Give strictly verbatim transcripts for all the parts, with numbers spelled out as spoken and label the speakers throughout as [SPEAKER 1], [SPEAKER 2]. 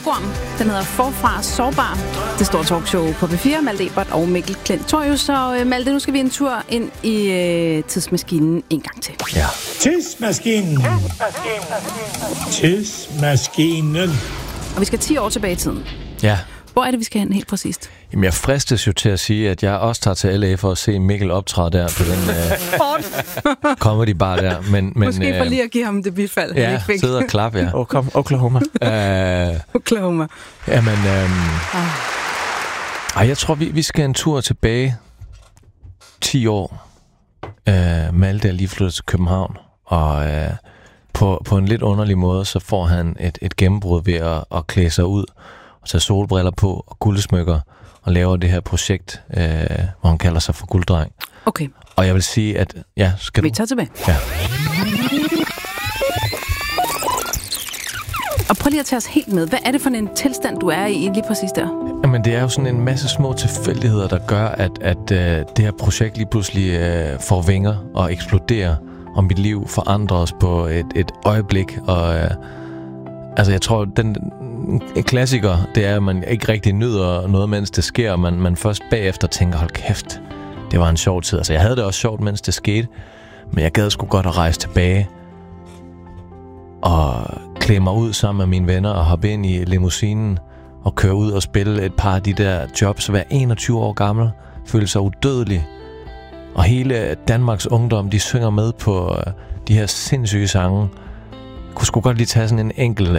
[SPEAKER 1] Guldkorn. Den hedder Forfra Sårbar. Det står talkshow på P fire. Malte Ebert og Mikkel Klintorius. Og Malte, nu skal vi en tur ind i øh, tidsmaskinen en gang til.
[SPEAKER 2] Ja.
[SPEAKER 3] Tidsmaskinen. Tidsmaskinen.
[SPEAKER 1] Og vi skal ti år tilbage i tiden.
[SPEAKER 2] Ja.
[SPEAKER 1] Hvor er det, vi skal hen helt præcist?
[SPEAKER 2] Jamen, jeg fristes jo til at sige, at jeg også tager til L A for at se Mikkel optræde der på den øh, comedy bar der. Men, men,
[SPEAKER 1] Måske for lige at give ham det bifald.
[SPEAKER 2] Ja, sidde og klappe, ja.
[SPEAKER 4] Oh, kom, Oklahoma.
[SPEAKER 2] uh,
[SPEAKER 1] Oklahoma.
[SPEAKER 2] Jamen, øhm, ah. ej, jeg tror, vi, vi skal en tur tilbage ti år. Uh, Malte er lige flyttet til København, og uh, på, på en lidt underlig måde, så får han et, et gennembrud ved at, at klæde sig ud, og tage solbriller på og guldsmykker, og laver det her projekt, øh, hvor han kalder sig for Gulddreng.
[SPEAKER 1] Okay.
[SPEAKER 2] Og jeg vil sige, at... Ja, skal
[SPEAKER 1] vi
[SPEAKER 2] du...
[SPEAKER 1] tager tilbage.
[SPEAKER 2] Ja.
[SPEAKER 1] Og prøv lige at tage os helt med. Hvad er det for en tilstand, du er i lige præcis der?
[SPEAKER 2] Jamen, det er jo sådan en masse små tilfældigheder, der gør, at, at øh, det her projekt lige pludselig øh, får vinger og eksploderer, og mit liv forandres på et, et øjeblik. Og øh, altså, jeg tror, den... En klassiker, det er, at man ikke rigtig nyder noget, mens det sker, og man, man først bagefter tænker, hold kæft, det var en sjov tid. Altså, jeg havde det også sjovt, mens det skete, men jeg gad sgu godt at rejse tilbage og klæde mig ud sammen med mine venner og hoppe ind i limousinen og køre ud og spille et par af de der jobs, være enogtyve år gammel, føle sig udødelig. Og hele Danmarks ungdom, de synger med på de her sindssyge sange. Jeg kunne sgu godt lige tage sådan en enkelt...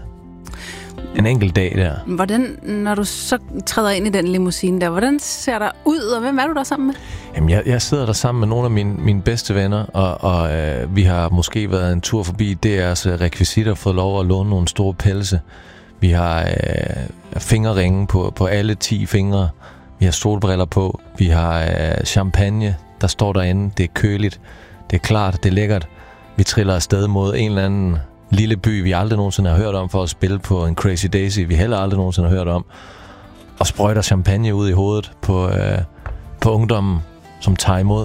[SPEAKER 2] En enkelt dag der.
[SPEAKER 1] Hvordan, når du så træder ind i den limousine der, hvordan ser der ud, og hvem er du der sammen med?
[SPEAKER 2] Jamen, jeg, jeg sidder der sammen med nogle af mine, mine bedste venner, og, og øh, vi har måske været en tur forbi D R's rekvisitter, fået lov at låne nogle store pelse. Vi har øh, fingerringe på, på alle ti fingre. Vi har solbriller på. Vi har øh, champagne, der står derinde. Det er køligt. Det er klart. Det er lækkert. Vi triller afsted mod en eller anden... lille by, vi aldrig nogensinde har hørt om, for at spille på en Crazy Daisy, vi heller aldrig nogensinde har hørt om, og sprøjter champagne ud i hovedet på, øh, på ungdommen, som tager imod.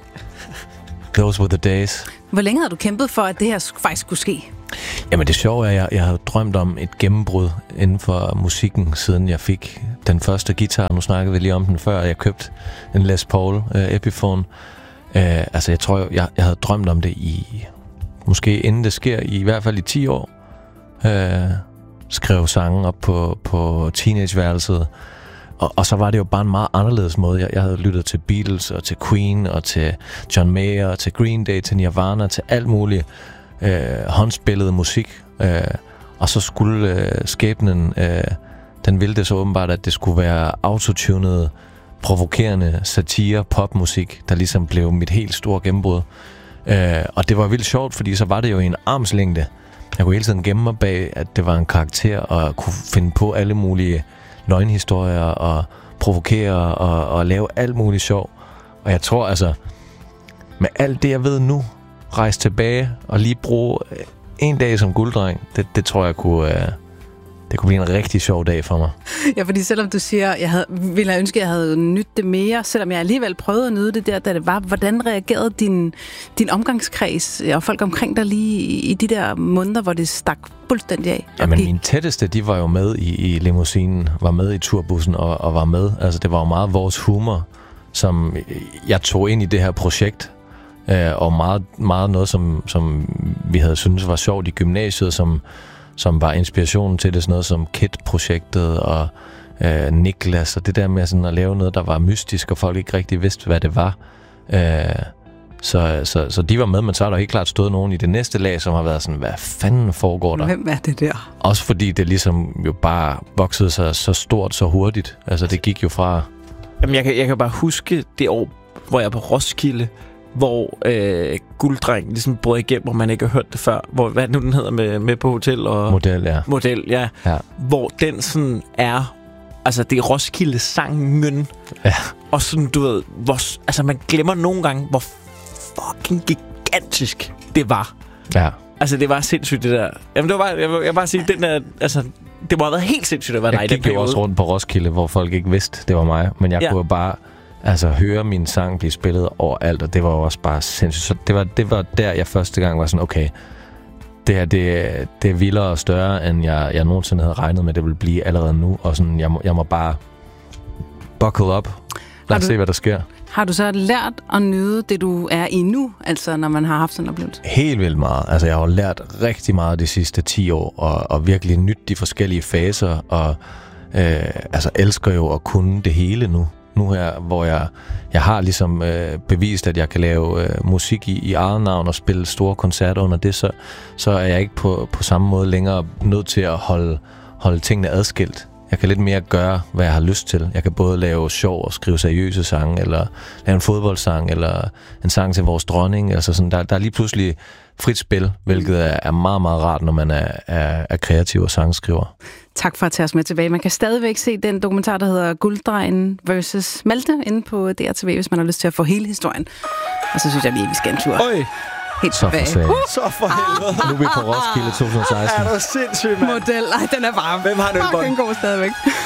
[SPEAKER 2] Those were the days.
[SPEAKER 1] Hvor længe havde du kæmpet for, at det her faktisk skulle ske?
[SPEAKER 2] Jamen det sjove er, at jeg, jeg havde drømt om et gennembrud inden for musikken, siden jeg fik den første guitar. Nu snakkede vi lige om den før, jeg købte en Les Paul øh, Epiphone. Øh, altså jeg tror, jeg, jeg havde drømt om det i... Måske inden det sker, i hvert fald i ti år, øh, skrev sange op på, på teenageværelset. Og, og så var det jo bare en meget anderledes måde. Jeg, jeg havde lyttet til Beatles og til Queen og til John Mayer og til Green Day, til Nirvana, til alt muligt øh, håndspillet musik. Øh, og så skulle øh, skæbnen, øh, den ville det så åbenbart, at det skulle være autotunet, provokerende satire, popmusik, der ligesom blev mit helt store gennembrud. Uh, og det var vildt sjovt, fordi så var det jo i en armslængde. Jeg kunne hele tiden gemme mig bag, at det var en karakter, og kunne finde på alle mulige løgnhistorier, og provokere, og, og lave alt muligt sjov. Og jeg tror altså, med alt det jeg ved nu, rejse tilbage, og lige bruge en dag som gulddreng, det, det tror jeg kunne... Uh, Det kunne blive en rigtig sjov dag for mig.
[SPEAKER 1] Ja, fordi selvom du siger, jeg havde, ville have ønsket, at jeg havde nydt det mere, selvom jeg alligevel prøvede at nyde det der, da det var. Hvordan reagerede din, din omgangskreds og folk omkring dig lige i de der måneder, hvor det stak fuldstændig af?
[SPEAKER 2] Jamen, mine tætteste, de var jo med i, i limousinen, var med i turbussen og, og var med. Altså, det var jo meget vores humor, som jeg tog ind i det her projekt. Øh, og meget, meget noget, som, som vi havde syntes var sjovt i gymnasiet, som... som var inspirationen til det, sådan noget som Kit-projektet og øh, Niklas, og det der med sådan at lave noget, der var mystisk, og folk ikke rigtig vidste, hvad det var. Øh, så, så, så de var med, men så har der helt klart stået nogen i det næste lag, som har været sådan, hvad fanden foregår der?
[SPEAKER 1] Hvem er det der?
[SPEAKER 2] Også fordi det ligesom jo bare voksede sig så stort, så hurtigt. Altså det gik jo fra...
[SPEAKER 4] Jamen jeg kan, jeg kan bare huske det år, hvor jeg er på Roskilde, hvor øh, Gulddreng ligesom brød igennem, hvor man ikke har hørt det før. Hvor, hvad nu den hedder med, med på hotel og...
[SPEAKER 2] Model, ja.
[SPEAKER 4] Model, ja.
[SPEAKER 2] ja.
[SPEAKER 4] Hvor den sådan er... Altså, det er Roskilde-sangen.
[SPEAKER 2] Ja.
[SPEAKER 4] Og sådan, du ved... Hvor, altså, man glemmer nogle gange, hvor fucking gigantisk det var.
[SPEAKER 2] Ja.
[SPEAKER 4] Altså, det var sindssygt, det der. Jamen, det var bare... Jeg vil, jeg vil bare sige, den der... Altså, det må have været helt sindssygt at være dig i den periode.
[SPEAKER 2] Jeg gik jo også rundt på Roskilde, hvor folk ikke vidste, det var mig. Men jeg ja. kunne bare... Altså, høre min sang blive spillet overalt, og det var også bare sindssygt. Så det var, det var der, jeg første gang var sådan, okay, Det er, det, det er vildere og større, end jeg, jeg nogensinde havde regnet med, det ville blive allerede nu. Og sådan, jeg må, jeg må bare buckle up. Lad os se, hvad der sker.
[SPEAKER 1] Har du så lært at nyde det, du er i nu, altså når man har haft sådan en oplevelse?
[SPEAKER 2] Helt vildt meget. Altså, jeg har lært rigtig meget de sidste ti år, og, og virkelig nyt de forskellige faser, og øh, altså, elsker jo at kunne det hele nu. Nu her, hvor jeg, jeg har ligesom øh, bevist, at jeg kan lave øh, musik i, i eget navn og spille store koncerter under det, så, så er jeg ikke på, på samme måde længere nødt til at holde, holde tingene adskilt. Jeg kan lidt mere gøre, hvad jeg har lyst til. Jeg kan både lave sjov og skrive seriøse sange, eller lave en fodboldsang, eller en sang til vores dronning. Altså sådan, der, der er lige pludselig frit spil, hvilket er, er meget, meget rart, når man er, er, er kreativ og sangskriver.
[SPEAKER 1] Tak for at tage os med tilbage. Man kan stadigvæk se den dokumentar, der hedder Gulddrengen versus Malte, inde på D R T V, hvis man har lyst til at få hele historien. Og så synes jeg lige, vi skal en tur.
[SPEAKER 4] Øj.
[SPEAKER 1] Helt
[SPEAKER 2] så
[SPEAKER 1] tilbage.
[SPEAKER 2] For
[SPEAKER 1] uh!
[SPEAKER 4] Så for helvede.
[SPEAKER 2] Nu er vi på Roskilde to tusind og seksten.
[SPEAKER 4] Er du sindssygt, mand?
[SPEAKER 1] Model. Ej, den er bare
[SPEAKER 4] Hvem har en ølbånd?
[SPEAKER 1] fucking god stadigvæk.